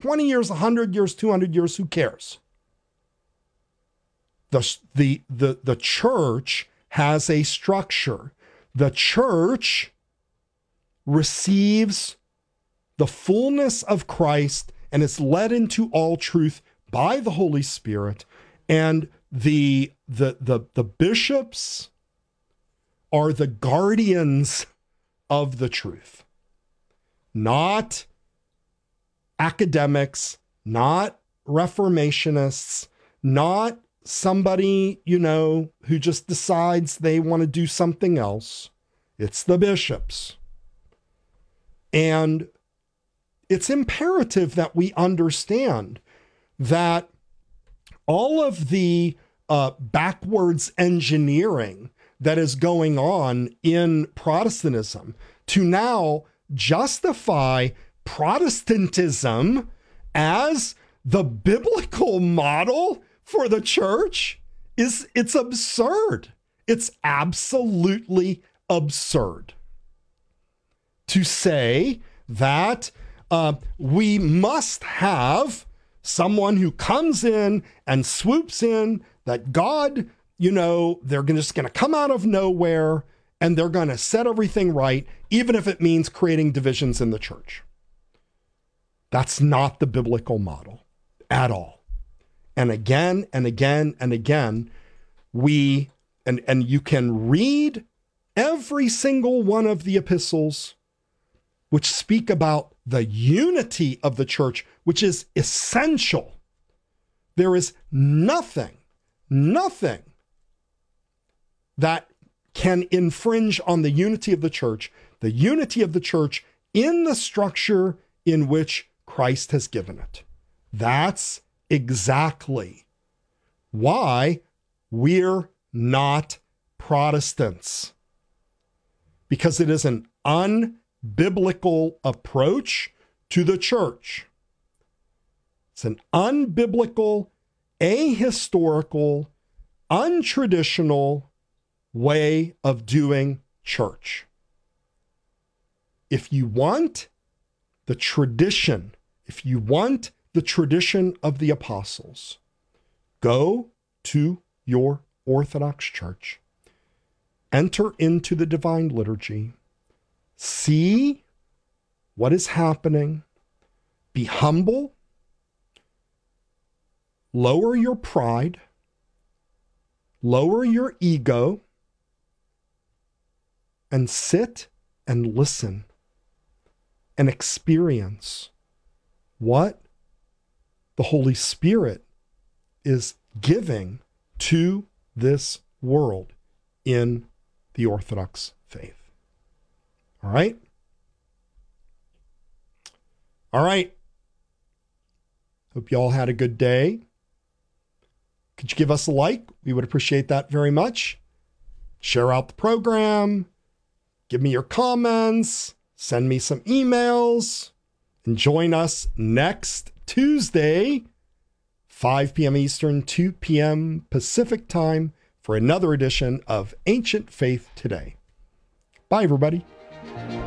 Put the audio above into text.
20 years, 100 years, 200 years, who cares? The church has a structure. The church receives the fullness of Christ and is led into all truth by the Holy Spirit. And the bishops are the guardians of the truth, not academics, not reformationists, not somebody, who just decides they want to do something else. It's the bishops. And it's imperative that we understand that all of the backwards engineering that is going on in Protestantism to now justify Protestantism as the biblical model for the church it's absurd. It's absolutely absurd to say that we must have someone who comes in and swoops in, that God, they're just going to come out of nowhere and they're going to set everything right, even if it means creating divisions in the church. That's not the biblical model at all. And again and again and again, and you can read every single one of the epistles which speak about the unity of the church, which is essential. There is nothing that can infringe on the unity of the church in the structure in which Christ has given it. That's exactly why we're not Protestants, because it is an unbiblical approach to the church. It's an unbiblical, ahistorical, untraditional way of doing church. If you want the tradition, the tradition of the apostles, go to your Orthodox church, enter into the divine liturgy, see what is happening, be humble, lower your pride, lower your ego, and sit and listen and experience what the Holy Spirit is giving to this world in the Orthodox faith. All right? All right. Hope you all had a good day. Could you give us a like? We would appreciate that very much. Share out the program. Give me your comments. Send me some emails. And join us next Tuesday, 5 p.m. Eastern, 2 p.m. Pacific time for another edition of Ancient Faith Today. Bye, everybody.